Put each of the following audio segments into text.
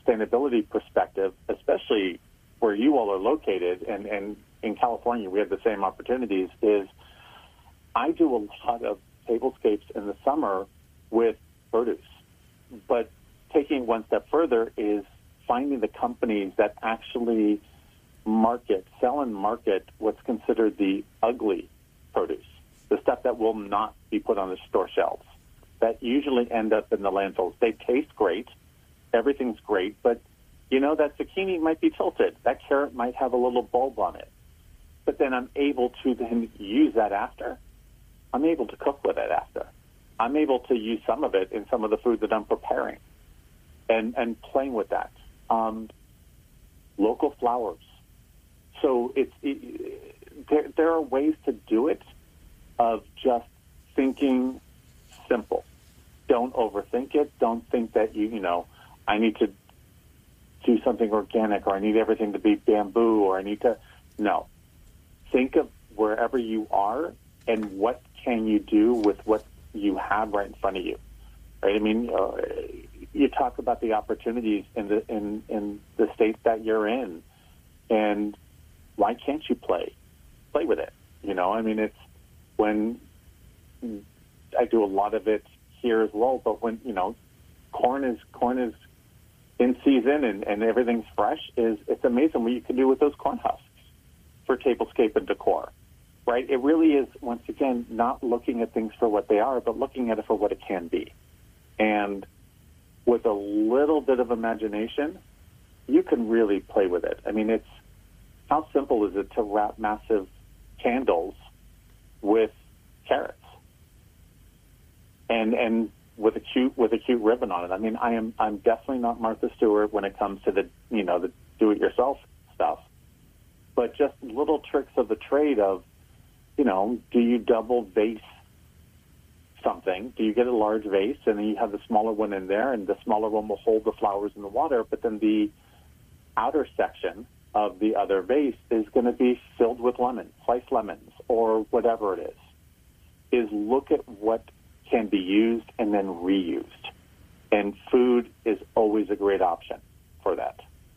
sustainability perspective, especially where you all are located, and in California we have the same opportunities, is I do a lot of tablescapes in the summer with produce. But taking it one step further is finding the companies that actually sell and market what's considered the ugly produce, the stuff that will not be put on the store shelves, that usually end up in the landfills. They taste great, everything's great, but that zucchini might be tilted. That carrot might have a little bulb on it. But then I'm able to then use that after. I'm able to cook with it after. I'm able to use some of it in some of the food that I'm preparing and playing with that. Local flowers. So there are ways to do it of just thinking simple. Don't overthink it. Don't think that I need to do something organic, or I need everything to be bamboo, or I need to... No. Think of wherever you are and what can you do with what you have right in front of you. Right? I mean, you talk about the opportunities in the states that you're in, and why can't you play with it? I mean, it's when I do a lot of it here as well, but when corn is in season and everything's fresh, it's amazing what you can do with those corn husks for tablescape and decor, right? It really is, once again, not looking at things for what they are, but looking at it for what it can be. And with a little bit of imagination, you can really play with it. I mean, how simple is it to wrap massive candles with carrots and with a cute ribbon on it? I mean, I'm definitely not Martha Stewart when it comes to the do-it-yourself stuff, but just little tricks of the trade of, do you double vase something? Do you get a large vase and then you have the smaller one in there, and the smaller one will hold the flowers in the water, but then the outer section of the other vase is going to be filled with sliced lemons, or whatever it is look at what can be used and then reused. And food is always a great option for that.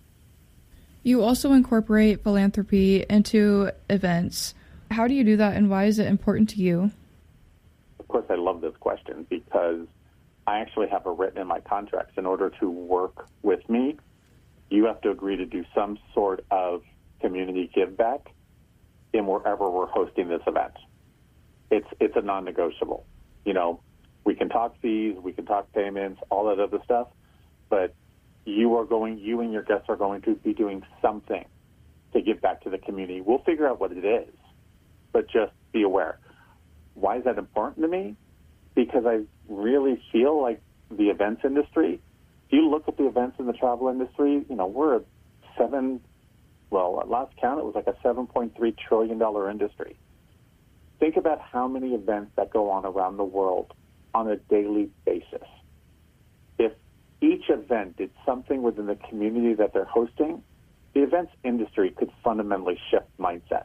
You also incorporate philanthropy into events. How do you do that, and why is it important to you? Of course, I love this question because I actually have it written in my contracts. In order to work with me, you have to agree to do some sort of community give back in wherever we're hosting this event. It's a non-negotiable. We can talk fees, we can talk payments, all that other stuff, but you and your guests are going to be doing something to give back to the community. We'll figure out what it is, but just be aware. Why is that important to me? Because I really feel like the events industry, if you look at the events in the travel industry, we're at at last count, it was like a $7.3 trillion industry. Think about how many events that go on around the world on a daily basis. If each event did something within the community that they're hosting, the events industry could fundamentally shift mindsets.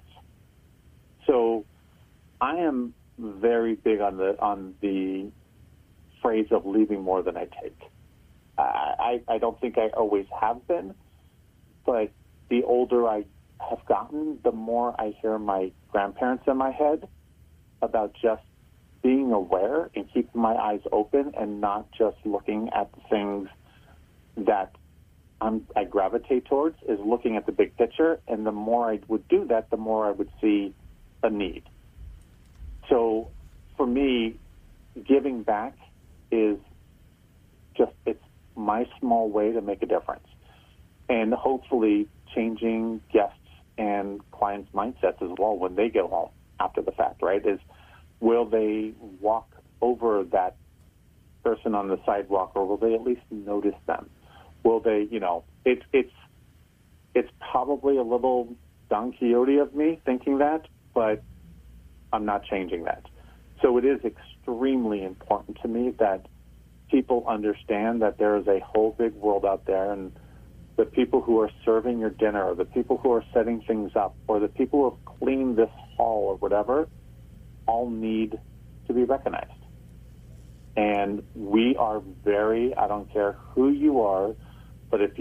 So I am very big on the phrase of leaving more than I take. I don't think I always have been, but the older I have gotten, the more I hear my grandparents in my head about just being aware and keeping my eyes open and not just looking at the things that I gravitate towards, is looking at the big picture. And the more I would do that, the more I would see a need. So for me, giving back is it's my small way to make a difference. And hopefully changing guests and clients' mindsets as well when they go home after the fact, right? Will they walk over that person on the sidewalk, or will they at least notice them? Will they, it's probably a little Don Quixote of me thinking that, but I'm not changing that. So it is extremely important to me that people understand that there is a whole big world out there, and the people who are serving your dinner, or the people who are setting things up, or the people who have cleaned this hall or whatever, all need to be recognized. And we are I don't care who you are, but if